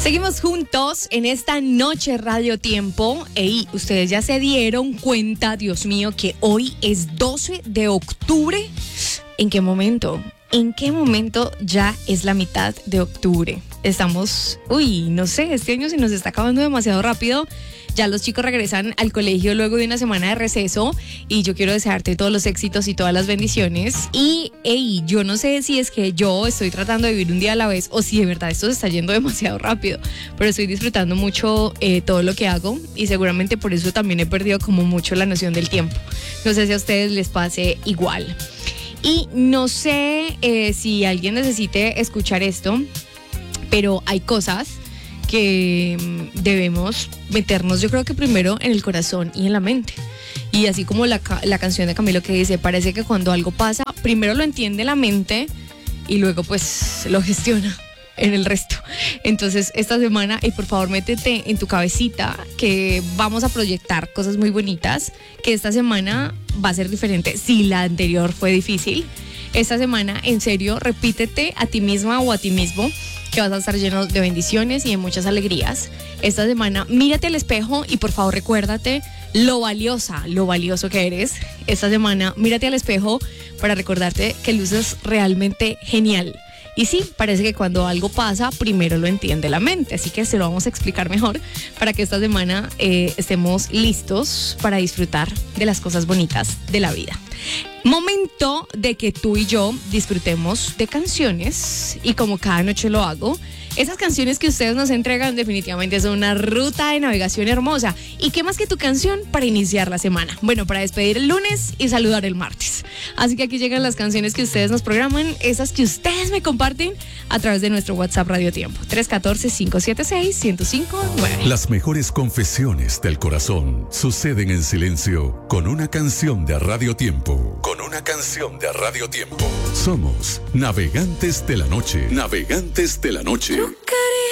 Seguimos juntos en esta noche Radio Tiempo. Ey, ustedes ya se dieron cuenta, Dios mío, que hoy es 12 de octubre. ¿En qué momento? ¿En qué momento ya es la mitad de octubre? Estamos, no sé, este año se nos está acabando demasiado rápido. Ya los chicos regresan al colegio luego de una semana de receso y yo quiero desearte todos los éxitos y todas las bendiciones. Y, yo no sé si es que yo estoy tratando de vivir un día a la vez o si de verdad esto se está yendo demasiado rápido, pero estoy disfrutando mucho todo lo que hago y seguramente por eso también he perdido como mucho la noción del tiempo. No sé si a ustedes les pase igual. Y no sé si alguien necesite escuchar esto, pero hay cosas que debemos meternos, yo creo que primero en el corazón y en la mente. Y así como la canción de Camilo que dice, parece que cuando algo pasa, primero lo entiende la mente y luego pues lo gestiona en el resto. Entonces esta semana, por favor métete en tu cabecita que vamos a proyectar cosas muy bonitas, que esta semana va a ser diferente. Si la anterior fue difícil, esta semana en serio repítete a ti misma o a ti mismo que vas a estar lleno de bendiciones y de muchas alegrías. Esta semana mírate al espejo y por favor recuérdate lo valioso que eres. Esta semana mírate al espejo para recordarte que luces realmente genial. Y sí, parece que cuando algo pasa, primero lo entiende la mente. Así que se lo vamos a explicar mejor para que esta semana estemos listos para disfrutar de las cosas bonitas de la vida. Momento de que tú y yo disfrutemos de canciones y como cada noche lo hago, esas canciones que ustedes nos entregan definitivamente son una ruta de navegación hermosa. ¿Y qué más que tu canción para iniciar la semana? Bueno, para despedir el lunes y saludar el martes. Así que aquí llegan las canciones que ustedes nos programan, esas que ustedes me comparten a través de nuestro WhatsApp Radio Tiempo, 314-576-1059. Las mejores confesiones del corazón suceden en silencio con una canción de Radio Tiempo. Con una canción de Radio Tiempo. Somos Navegantes de la Noche. Navegantes de la Noche.